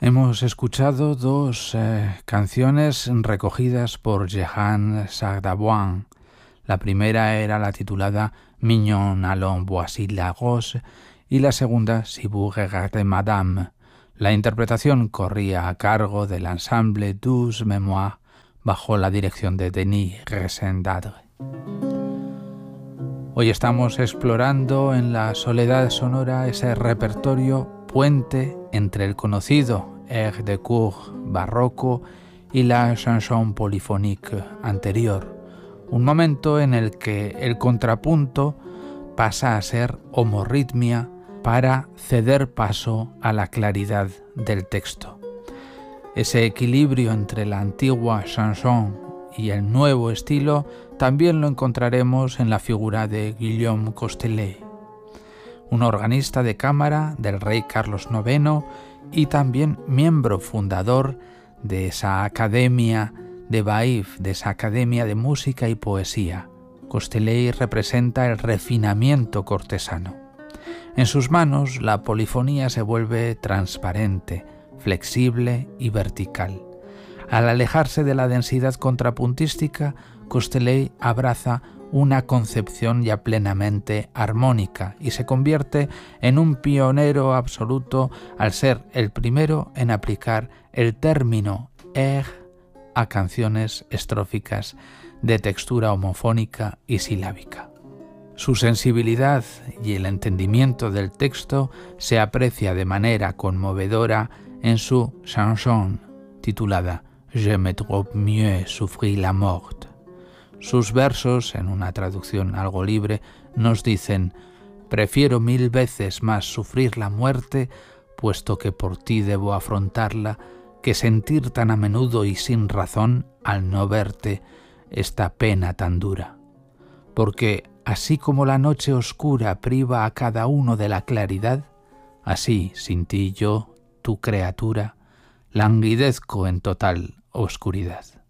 Hemos escuchado dos canciones recogidas por Jehan Sardavoine. La primera era la titulada Mignon allons voici la rose y la segunda Si vous regardez madame. La interpretación corría a cargo del ensemble Douze Mémoires bajo la dirección de Denis Resendadre. Hoy estamos explorando en la soledad sonora ese repertorio puente entre el conocido air de cour barroco y la chanson polyphonique anterior, un momento en el que el contrapunto pasa a ser homorritmia para ceder paso a la claridad del texto. Ese equilibrio entre la antigua chanson y el nuevo estilo también lo encontraremos en la figura de Guillaume Costellet, un organista de cámara del rey Carlos IX y también miembro fundador de esa academia de Baïf, de esa academia de música y poesía. Costellet representa el refinamiento cortesano. En sus manos la polifonía se vuelve transparente, flexible y vertical. Al alejarse de la densidad contrapuntística, Costellet abraza una concepción ya plenamente armónica y se convierte en un pionero absoluto al ser el primero en aplicar el término air a canciones estróficas de textura homofónica y silábica. Su sensibilidad y el entendimiento del texto se aprecia de manera conmovedora en su chanson titulada «Je trouve mieux souffrir la mort». Sus versos, en una traducción algo libre, nos dicen: «Prefiero 1000 veces más sufrir la muerte, puesto que por ti debo afrontarla, que sentir tan a menudo y sin razón, al no verte, esta pena tan dura. Porque así como la noche oscura priva a cada uno de la claridad, así, sin ti yo, tu criatura, languidezco en total oscuridad».